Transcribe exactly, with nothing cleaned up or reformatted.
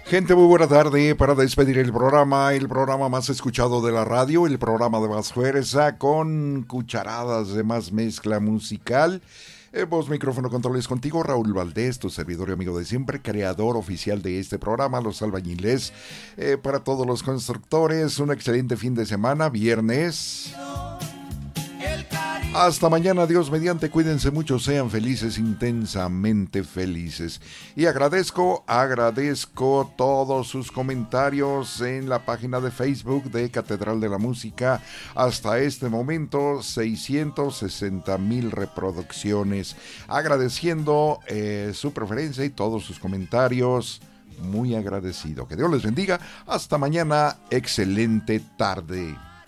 Gente, muy buena tarde. Para despedir el programa, el programa más escuchado de la radio, el programa de más fuerza, con cucharadas de más mezcla musical. Eh, voz, micrófono, controles contigo, Raúl Valdés, tu servidor y amigo de siempre, creador oficial de este programa, Los Albañiles. Eh, para todos los constructores, un excelente fin de semana, viernes. Hasta mañana, Dios mediante, cuídense mucho, sean felices, intensamente felices. Y agradezco, agradezco todos sus comentarios en la página de Facebook de Catedral de la Música. Hasta este momento, seiscientas sesenta mil reproducciones. Agradeciendo eh, su preferencia y todos sus comentarios. Muy agradecido. Que Dios les bendiga. Hasta mañana, excelente tarde.